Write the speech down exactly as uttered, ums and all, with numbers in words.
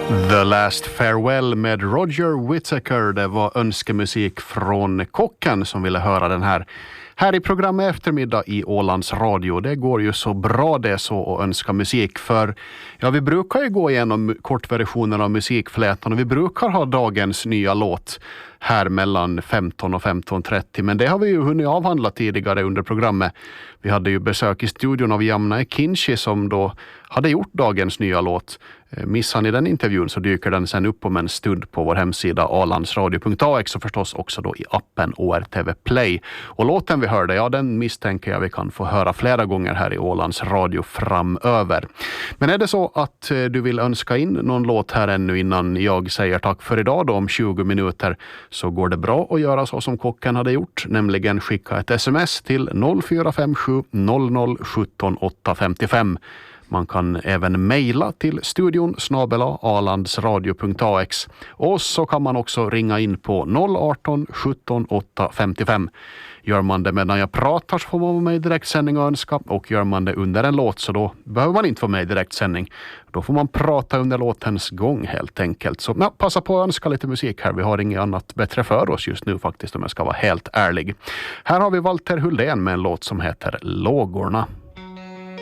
The Last Farewell med Roger Whittaker. Det var önskemusik från kocken som ville höra den här här i programmet eftermiddag i Ålands Radio. Det går ju så bra det så att önska musik, för ja, vi brukar ju gå igenom kortversionen av musikflätan och vi brukar ha dagens nya låt här mellan femton och femton trettio, men det har vi ju hunnit avhandla tidigare under programmet. Vi hade ju besök i studion av Jamna Kinchi som då hade gjort dagens nya låt. Missar ni den intervjun så dyker den sen upp om en stund på vår hemsida ålandsradio punkt a x och förstås också då i appen O R T V Play. Och låten vi hörde, ja, den misstänker jag vi kan få höra flera gånger här i Ålands Radio framöver. Men är det så att du vill önska in någon låt här ännu innan jag säger tack för idag då om tjugo minuter, så går det bra att göra så som kocken hade gjort, nämligen skicka ett sms till noll fyra fem sju noll noll ett sju åtta fem fem. Man kan även mejla till studion snabel-a alandsradio punkt a x och så kan man också ringa in på noll ett åtta sjutton åtta fem fem. Gör man det medan jag pratar så får man vara med i direktsändning och önska, och gör man det under en låt så då behöver man inte få med i direktsändning. Då får man prata under låtens gång helt enkelt. Så ja, passa på att önska lite musik här. Vi har inget annat bättre för oss just nu faktiskt, om jag ska vara helt ärlig. Här har vi Walter Hullén med en låt som heter Lågorna.